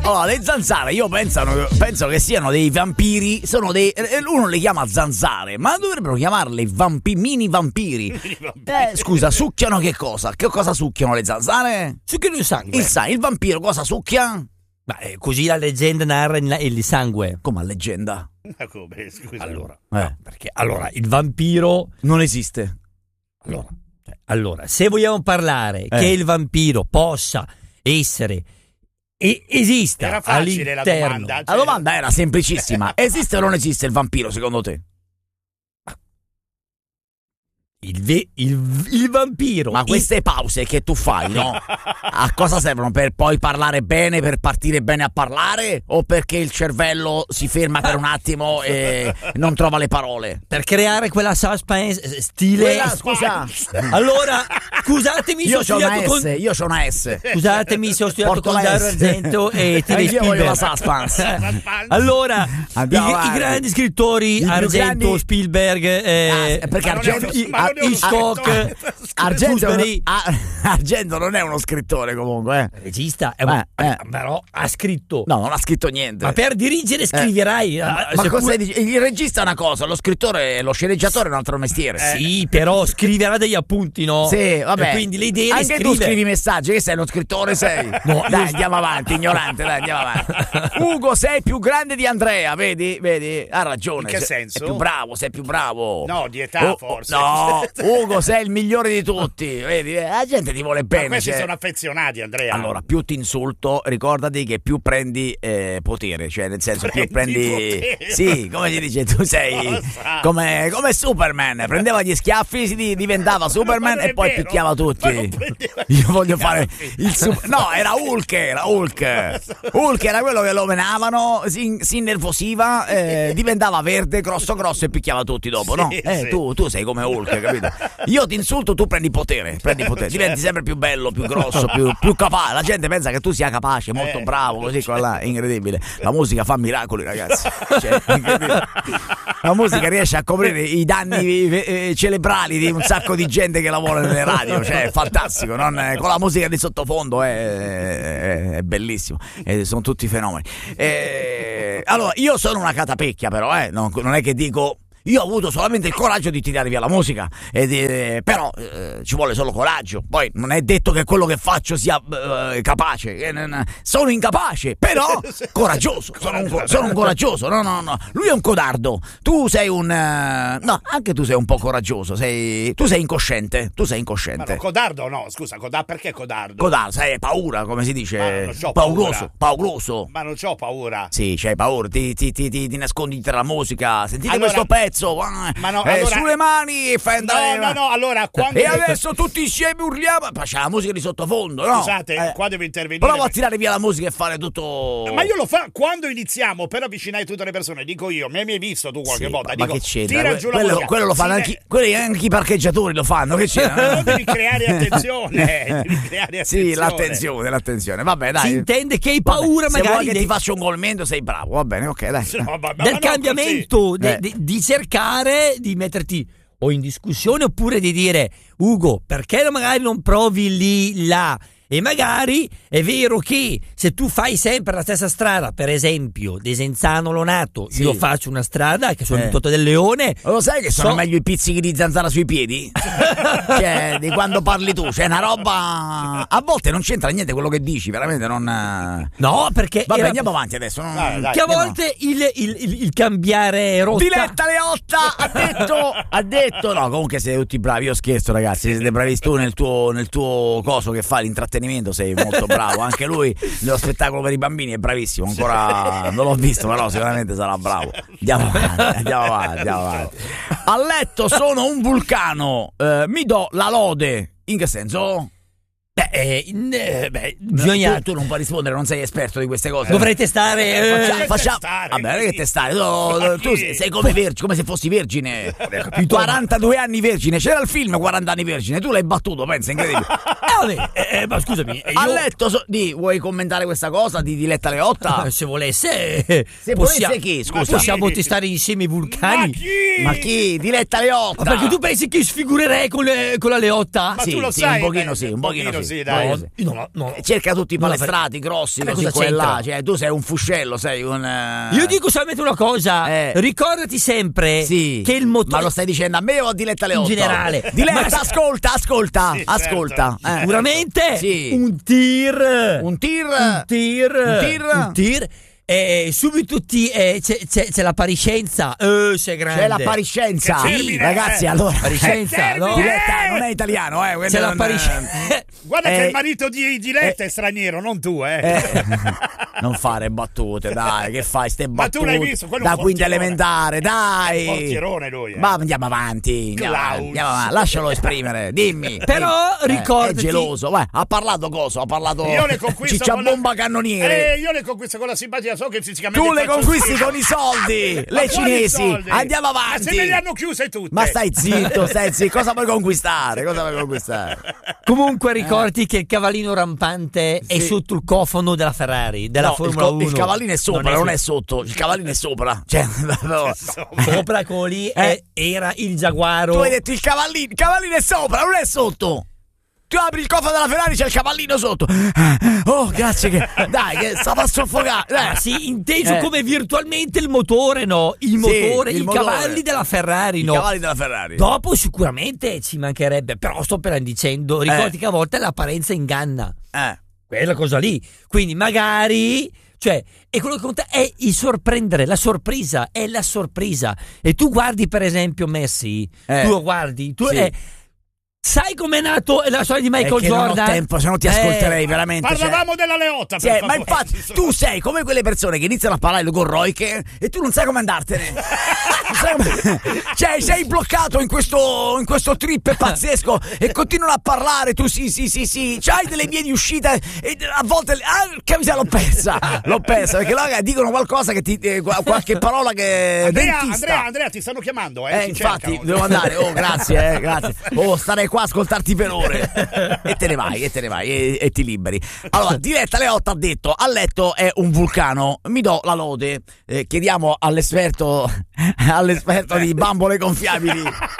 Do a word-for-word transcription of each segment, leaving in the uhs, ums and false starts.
allora, le zanzare io pensano, penso che siano dei vampiri, sono dei, uno le chiama zanzare, ma dovrebbero chiamarle vampi, mini vampiri. Eh, scusa, succhiano che cosa? Che cosa succhiano le zanzare? Succhiano il sangue. Il sangue, il vampiro cosa succhia? Beh, così la leggenda narra il, il sangue. Come a leggenda? Ma come? Scusa. Allora, Eh. no, perché allora il vampiro Non esiste. allora, cioè, allora se vogliamo parlare Eh. che il vampiro possa essere e esista Era facile la all'interno domanda. La domanda era semplicissima. Esiste o non esiste il vampiro secondo te? il, ve- il, il vampiro Ma queste pause che tu fai, no? A cosa servono? Per poi parlare bene, per partire bene a parlare? O perché il cervello si ferma per un attimo e non trova le parole? per creare quella suspense stile Quella, scusa, allora scusatemi se io ho c'ho una studiato S, con io c'ho una S. scusatemi se ho studiato Porto con la Dario S. Argento e Steven Anch'io voglio la Spielberg. suspense. Allora i, Andiamo i avanti. grandi scrittori I più Argento, grandi- Spielberg eh, Ah, perché Ma non è Argento, uno- ma non è uno Hitchcock, scrittore. Argento, Scusi, ah, Argento non è uno scrittore comunque, eh. regista è un- Eh, eh. però ha scritto. No, non ha scritto niente. Ma per dirigere scriverai. Ma, eh, ma se cosa pure- dici? Il regista è una cosa, lo scrittore, lo sceneggiatore è un altro mestiere. Sì, però scriverà degli appunti, no? Sì, vabbè. E quindi le idee le Anche scrive. tu scrivi messaggi, che sei uno scrittore, sei. No, dai, io- andiamo avanti, ignorante, dai, andiamo avanti. Ugo, sei più grande di Andrea, vedi? Vedi? Ha ragione. In che sei- senso? Sei più bravo, sei più bravo. No, di età, Oh, forse. No, Ugo, sei il migliore di tutti, vedi? Eh, La gente ti vuole Ma bene. questi cioè- sono affezionati, Andrea. Allora, più ti insulto, ricordati che più prendi eh, potere, cioè nel senso più Prendi prendi... potere. Sì, come si dice, tu sei Cosa? come, come Superman, prendeva gli schiaffi, si di- diventava Superman Ma non e è poi vero. picchiava Ma non tutti. prendeva Io gli voglio fare schiaffi. il super... No, era Hulk, era Hulk. Hulk era quello che lo menavano, si, si innervosiva, eh, diventava verde, grosso grosso e picchiava tutti dopo, no? Sì, Eh, sì. tu, tu sei come Hulk, capito? Io ti insulto, tu prendi potere, prendi potere, Certo. diventi sempre più bello, più grosso, più, più capace. La gente pensa che tu sia capace, molto Eh, bravo, così qua là, incredibile. La musica fa miracoli, ragazzi. Cioè, incredibile. La musica riesce a coprire i danni eh, cerebrali di un sacco di gente che lavora nelle radio, cioè è fantastico, non- eh, con la musica di sottofondo è, è- è bellissimo, e sono tutti fenomeni. Eh, allora, io sono una catapecchia però, eh, non, non è che dico... Io ho avuto solamente il coraggio di tirare via la musica, e di- però eh, ci vuole solo coraggio. Poi non è detto che quello che faccio sia eh, capace, eh, n- n- sono incapace, però coraggioso. Sono un, co- sono un coraggioso. No, no, no. Lui è un codardo. Tu sei un. eh, no, anche tu sei un po' coraggioso. Sei, tu sei incosciente. Tu sei Ma incosciente. no, codardo no, scusa, coda- perché codardo? Codardo, sai, paura, come si Ma dice? non c'ho Pauroso, paura. pauroso. Ma non c'ho paura. Sì, c'hai paura, ti, ti, ti, ti, ti nascondi tra la musica. Sentite Allora- questo pezzo. ah, Ma no, eh, allora- sulle mani e fai andare. No, no, no, allora quando E adesso tutti insieme urliamo. Ma c'è la musica di sottofondo, no? Scusate, Eh, qua devo intervenire. Prova a tirare via la musica e fare tutto. Ma io lo fa quando iniziamo per avvicinare tutte le persone, dico io, mi hai mai visto tu qualche Sì, volta? ma Dico, che c'entra? tira Que- giù la quello, musica. quello lo fanno Sì, anche, quelli, anche i parcheggiatori lo fanno. Che c'entra? No, devi creare attenzione, devi creare Sì, attenzione. l'attenzione, l'attenzione. Vabbè, dai. Si intende che hai Vabbè, paura se magari vuoi che de- ti faccia un golmento sei bravo. Va bene, ok, dai. No, vabbè, ma del non cambiamento, così. de- Eh. de- di cercare di metterti o in discussione oppure di dire Ugo, perché magari non provi lì, là? E magari è vero che se tu fai sempre la stessa strada, per esempio Desenzano Lonato, Sì. io faccio una strada che sono Eh. il Totò del Leone. Lo sai che sono So- meglio i pizzichi di zanzara sui piedi? Cioè, di quando parli tu, c'è una roba. A volte non c'entra niente quello che dici, veramente non. No, perché Vabbè, era- andiamo avanti adesso. non- Dai, dai. che a andiamo volte il, il- il- il cambiare rotta. Diletta Leotta ha detto, ha detto, no, comunque siete tutti bravi, io scherzo ragazzi, siete bravissimi tu nel tuo, nel tuo coso che fa l'intrattenimento, sei molto bravo, anche lui nello spettacolo per i bambini è bravissimo, ancora non l'ho visto però sicuramente sarà bravo. Andiamo avanti, andiamo avanti, andiamo avanti. A letto sono un vulcano, eh, mi do la lode, in che senso? Beh, eh, in- eh, beh, bisogna. tu, tu non puoi rispondere, non sei esperto di queste cose. Dovrei testare. eh, Facciamo, che facciamo- testare, vabbè, non è che così. testare, no, Ma tu chi? sei, sei come vergine, come se fossi vergine. quarantadue anni vergine, c'era il film quaranta anni vergine, tu l'hai battuto, pensa, incredibile. eh, vabbè, eh, eh, ma scusami, eh, A io- letto, so- di, vuoi commentare questa cosa di Diletta Leotta? eh, se volesse, eh, Se possiamo, volesse chi, scusa? possiamo testare insieme i Ma vulcani. chi? Ma chi? Diletta Leotta? Ma perché tu pensi che sfigurerei con, le- con la Leotta? Ma sì, tu lo sì, sai, un pochino beh, sì, un un pochino pochino così, dai. No, io no, no. Cerca tutti i Non la palestrati grossi, Eh, ma così cosa qua e là. c'entra? Cioè, tu sei un fuscello, sei un. eh, Io dico solamente una cosa, Eh. ricordati sempre Sì. che il motore Ma lo stai dicendo a me o a Diletta Leotto? in generale. Diletta, Ma- ascolta, ascolta, Sì, certo. ascolta. Eh. sicuramente Sì. un tir Un tir. un tir Un tir. un tir e subito ti, eh, c'è, c'è, c'è l'appariscenza, eh, sei grande, C'è l'appariscenza. Che termine Ragazzi, è? allora. Appariscenza, Che no? termine Diletta non è italiano, eh. quello C'è non- l'appariscenza. Guarda che Eh, il marito di, di Letta è straniero, non tu, eh. Eh, non fare battute, dai, che fai? Ste Ma tu battute l'hai visto? Quello è un da quinta portierone. elementare, dai. È un portierone lui, eh. Ma andiamo avanti, andiamo Klaus. avanti, andiamo avanti. Lascialo esprimere, dimmi. Però Eh, ricordati- è geloso, vai, ha parlato cosa? Ha parlato Io le conquisto ciccia con la- bomba cannoniere. Eh, io le conquisto con la simpatia, so che fisicamente Tu le faccio conquisti schifo. con i soldi, Ma le quali cinesi. soldi? Andiamo Ma avanti. se me le hanno chiuse tutte. Ma stai zitto, stai zitto. Cosa vuoi conquistare? Cosa vuoi conquistare? Comunque ricordi che il cavallino rampante è Sì. sotto il cofano della Ferrari, della No, il, Formula co- uno. il cavallino è sopra, non è, su- sotto. Il cavallino è sopra. Cioè, no. Sopra quello lì Eh. è- era il Giaguaro. Tu hai detto il cavallino, il cavallino è sopra, non è sotto. Tu apri il cofano della Ferrari, c'è il cavallino sotto. Oh, grazie che. Dai, che stava a soffocare. Eh. Ah, sì, inteso Eh. come virtualmente il motore, no? Il motore, il i motore. cavalli della Ferrari, I no? cavalli della Ferrari. Dopo sicuramente ci mancherebbe, però sto per dicendo, ricordi Eh. che a volte l'apparenza inganna. Eh. Quella cosa lì. Quindi magari, cioè, e quello che conta è il sorprendere, la sorpresa, è la sorpresa. E tu guardi per esempio Messi, Eh. tu lo guardi, tu Sì. eh, sai com'è nato la storia di Michael È che Jordan? non ho tempo, se no ti Eh. ascolterei veramente. cioè. Parlavamo della Leotta, Sì, per ma favore. infatti tu sei come quelle persone che iniziano a parlare con Roy e tu non sai come andartene. Non sai come- Cioè, sei bloccato in questo, in questo trip pazzesco e continuano a parlare. Tu sì, sì, sì, sì. C'hai delle vie di uscita e a volte. Ah, che miseria, l'ho persa. L'ho persa perché loro dicono qualcosa che ti. eh, qualche parola che. Andrea, dentista. Andrea, Andrea, ti stanno chiamando, eh? Eh, ti infatti, cercano. devo andare. Oh, grazie, eh, grazie. Oh, starei qua a ascoltarti per ore. E te ne vai, e te ne vai, e, e ti liberi. Allora, Diletta Leotta ha detto: a letto è un vulcano, mi do la lode. Eh, chiediamo all'esperto, all'esperto di bambole gonfiabili.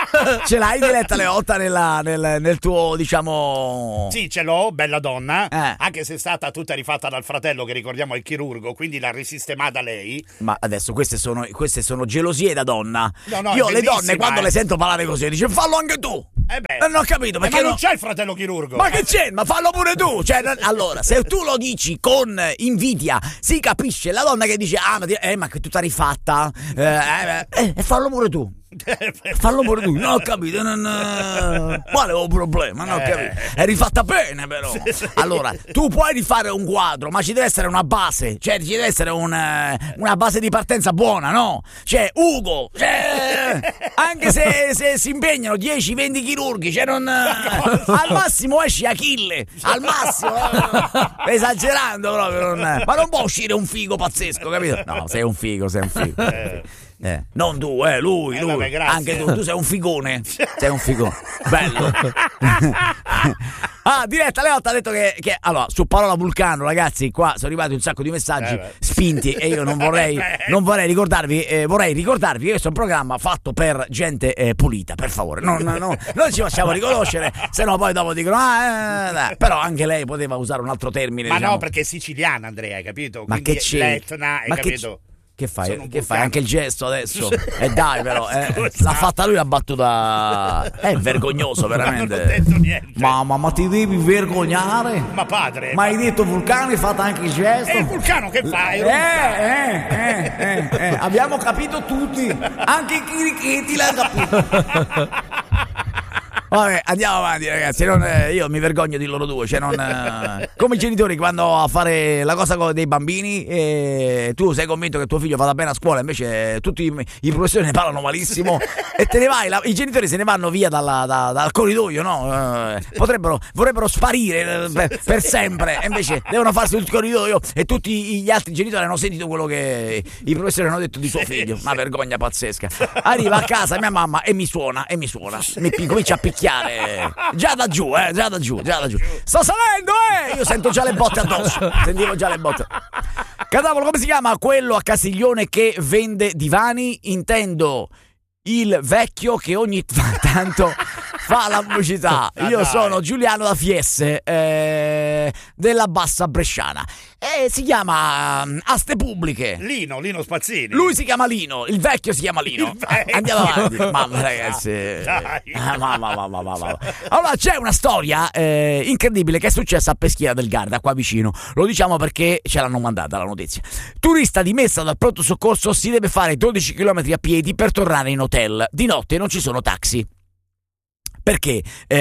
Ce l'hai Diletta Leotta nella, nel, nel tuo, diciamo. Sì, ce l'ho, bella donna, Eh. anche se è stata tutta rifatta dal fratello che ricordiamo è il chirurgo, quindi l'ha risistemata lei. Ma adesso queste sono, queste sono gelosie da donna. No, no, Io è le donne bellissima, quando eh. le sento parlare così dice fallo anche tu. Eh beh. Eh, non ho capito Eh, perché ma no- non c'è il fratello chirurgo. Ma che c'è? Ma fallo pure tu! Cioè, n- allora, se tu lo dici con invidia, si capisce. La donna che dice, ah, ma, ti- eh, ma che tutta rifatta, eh, eh, eh, eh, fallo pure tu. Fallo pure tu. Non ho capito. Non, eh, quale è il problema? Non ho capito. È rifatta bene, però. Allora, tu puoi rifare un quadro, ma ci deve essere una base. Cioè, ci deve essere un, eh, una base di partenza buona, no? Cioè, Ugo, cioè, anche se, se si impegnano dieci venti chirurghi, cioè non. Al massimo esce Achille. Al massimo. eh, Esagerando proprio. Non, ma non può uscire un figo pazzesco, capito? No, sei un figo, sei un figo. Eh, non tu, eh, lui, Eh, lui. vabbè, grazie. Anche tu, tu sei un figone. Sei un figone. Bello. Ah, Diletta Leotta ha detto che, che allora, su parola vulcano, ragazzi, qua sono arrivati un sacco di messaggi Eh, beh. spinti e io non vorrei non vorrei ricordarvi eh, vorrei ricordarvi che questo è un programma fatto per gente eh, pulita, per favore. Non, non, non, non ci facciamo riconoscere, se no poi dopo dicono ah, eh, dai. Però anche lei poteva usare un altro termine, Ma diciamo. no, perché è siciliana, Andrea, hai capito? Ma Quindi che c'è? l'Etna, hai Ma che capito? Che fai? Sono un Che fai? vulcano. Anche il gesto adesso? E eh dai però, eh, Scusa. l'ha fatta lui la battuta. È vergognoso veramente. Non ho detto niente. Mamma, ma ti devi vergognare? Ma padre, Ma hai detto vulcano e hai fatto anche il gesto? è il vulcano che fa? È Eh, un vulcano. eh, eh, eh, eh, abbiamo capito tutti, anche i chirichetti l'hanno capito. Vabbè, andiamo avanti, ragazzi. Non, eh, io mi vergogno di loro due. Cioè non, eh, come i genitori quando vanno a fare la cosa con dei bambini e tu sei convinto che tuo figlio vada bene a scuola, invece tutti i, i professori ne parlano malissimo e te ne vai. La, I genitori se ne vanno via dalla, da, dal corridoio, no? Eh, potrebbero, vorrebbero sparire eh, per, per sempre, e invece devono farsi tutto il corridoio e tutti gli altri genitori hanno sentito quello che i professori hanno detto di suo figlio. Una vergogna pazzesca. Arriva a casa mia mamma e mi suona, e mi suona, mi pi- comincia a picchiare già da giù, eh, già da giù, già da giù. Sto salendo, eh! Io sento già le botte addosso. Sentivo già le botte. Cadavolo, come si chiama quello a Castiglione che vende divani? Intendo il vecchio che ogni t- tanto fa la pubblicità. Ah, Io dai. sono Giuliano da Fiesse, eh, della Bassa Bresciana, e si chiama um, Aste Pubbliche. Lino, Lino Spazzini. Lui si chiama Lino, il vecchio si chiama Lino. Il vecchio. Andiamo avanti. Mamma ragazzi. Dai. Ah, mamma, mamma, mamma, mamma. Allora c'è una storia eh, incredibile che è successa a Peschiera del Garda, qua vicino. Lo diciamo perché ce l'hanno mandata la notizia. Turista dimessa dal pronto soccorso si deve fare dodici chilometri a piedi per tornare in hotel. Di notte non ci sono taxi. Perché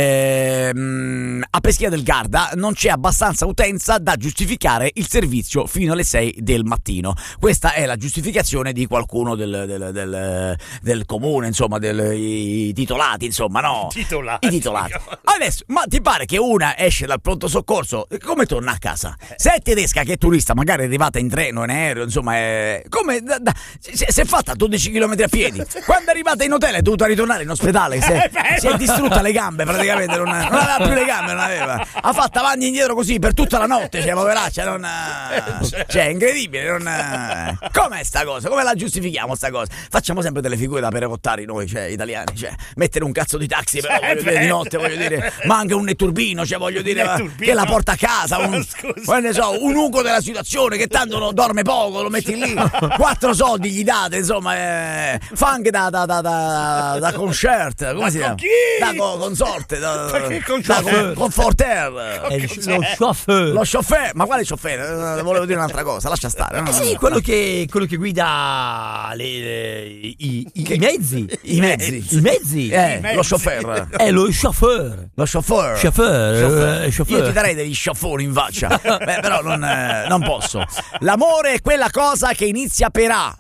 ehm, a Peschiera del Garda non c'è abbastanza utenza da giustificare il servizio fino alle sei del mattino. Questa è la giustificazione di qualcuno del, del, del, del comune, insomma, dei titolati, insomma, no? Titolati. I titolati. Adesso, ma ti pare che una esce dal pronto soccorso, come torna a casa? Se è tedesca che è turista, magari è arrivata in treno, in aereo, insomma, è, come da, da, si, si è fatta dodici chilometri a piedi. Quando è arrivata in hotel è dovuta ritornare in ospedale, si è, si è distrutta le gambe praticamente, non, non aveva più le gambe, non aveva. Ha fatto avanti e indietro così per tutta la notte, cioè poveraccia, non, cioè è incredibile, non, com'è sta cosa? Come la giustifichiamo sta cosa? Facciamo sempre delle figure da perevottari noi, cioè italiani, cioè mettere un cazzo di taxi però, voglio dire, di notte, voglio dire, ma anche un netturbino, cioè voglio dire, che la porta a casa, un, ne so, un Ugo della situazione che tanto non dorme poco, lo metti lì, quattro soldi gli date, insomma, eh, fa anche da da da da, da concert, come si chiama? Da co- consorte, da, Ma che da consorte? con- conforter, È il- lo chauffeur. lo chauffeur, ma quale chauffeur? Eh, volevo dire un'altra cosa, lascia stare. no? Eh sì, quello che, quello che guida le, le- i, i- i mezzi. I mezzi. I mezzi. Eh, I mezzi. lo chauffeur. È lo chauffeur. Lo chauffeur. Chauffeur, Chauffeur. eh, chauffeur. Io ti darei degli sciaffoni in faccia. Beh, però non, eh, non posso. L'amore è quella cosa che inizia per A.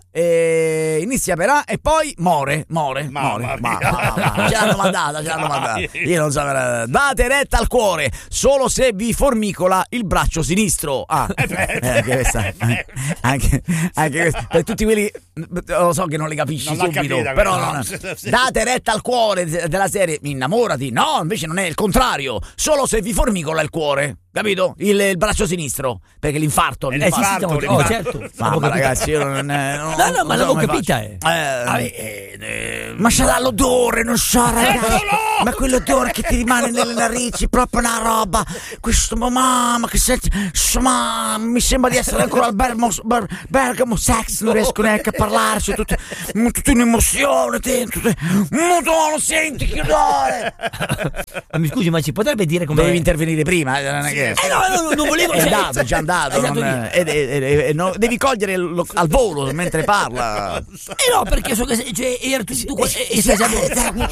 E inizia per A e poi more, more, Mamma more. mia. Ma, ma, ma, ma, ce l'hanno mandata, ce l'hanno mandata. Io non so. eh, Date retta al cuore solo se vi formicola il braccio sinistro. Ah, eh, anche questa, anche, anche questa. Per tutti quelli, lo so che non le capisci Non l'ha subito, capita, però no. non, date retta al cuore de- della serie innamorati. No, invece non è il contrario. Solo se vi formicola il cuore. Capito? Il, il braccio sinistro. Perché l'infarto. Eh, l'infarto. Eh sì, sì, stiamo- l'infarto. oh, certo. Mamma Avevo capito. ragazzi, io non, eh, non- No, no, non ma so l'avevo come capita, faccio. eh. Eh, Ah, eh, eh, ma c'è dall'odore, non so ragazzi. Eccolo! Ma quell'odore che ti rimane nelle narici, proprio una roba. Questo mamma che senti. Insomma, mi sembra di essere ancora al Bergamo, Ber- Bergamo Sex, non riesco neanche a parlarci, tutta, tutta un'emozione dentro. Madonna, senti che odore. Ma mi scusi, ma ci potrebbe dire come. Dovevi intervenire prima, eh, non è che. Eh no, no, non volevo. È cioè, andato, è già andato. Esatto, non- e- e- e- e- no, devi cogliere lo- al volo mentre parla. Eh no, perché so che se- cioè, era tu, tu, eh, eh, stai già-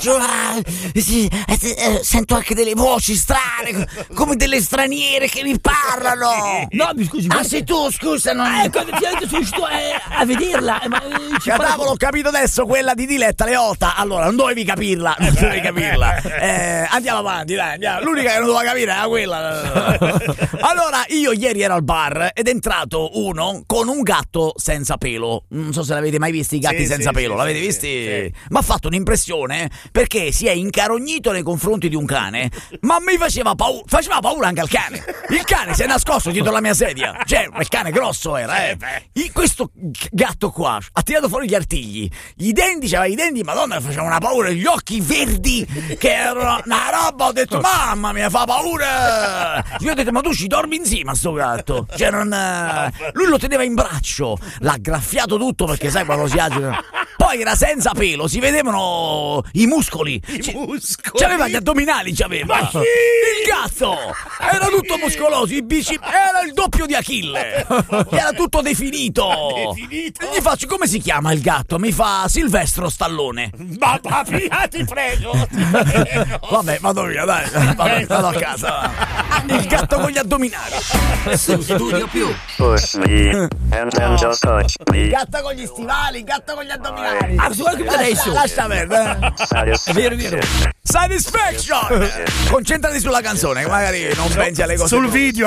Sì, eh, sì, eh, sento anche delle voci strane, come delle straniere che mi parlano. No, mi scusi. Ah, guarda- sei tu, scusa, non Eh, quando finalmente sono riuscito eh, a vederla. eh, ma, eh, ci parla- Cavolo, ho capito adesso quella di Diletta Leotta. Allora, non dovevi capirla, non dovevi capirla. Eh, andiamo avanti, dai, andiamo. L'unica che non doveva capire era quella. Allora, io ieri ero al bar ed è entrato uno con un gatto senza pelo. Non so se l'avete mai visti i gatti Sì, senza sì, pelo, sì, l'avete sì, visti? sì. Mi ha fatto un'impressione perché si è incarognito nei confronti di un cane, ma mi faceva paura, faceva paura anche al cane. Il cane si è nascosto dietro la mia sedia. Cioè, il cane grosso era, eh. I- questo g- gatto qua ha tirato fuori gli artigli, i denti, c'aveva i denti, madonna, faceva una paura, gli occhi verdi che erano una roba. Ho detto, mamma mia, fa paura. Io ho detto, ma tu ci dormi insieme a sto gatto? Cioè, non, eh, lui lo teneva in braccio, l'ha graffiato tutto perché sai quando si agita. Poi era senza pelo, si vedevano i muscoli. I Ci- muscoli. C'aveva gli addominali, c'aveva. Ma chi? Il gatto era tutto muscoloso, i bici, era il doppio di Achille. Era tutto definito. Definito? E gli faccio, come si chiama il gatto? Mi fa Silvestro Stallone. Ma ma via, ti prego, ti prego. Vabbè, vado via, dai. Vado, vado a casa. va. Il gatto con gli addominali. Studio più. Push me, and then just touch Il me. gatto con gli stivali, il gatto con gli addominali. Ah, guarda che adesso. Lascia perdere. È vero, è vero. Satisfaction. Concentrati sulla canzone, magari non pensi alle cose. Sul video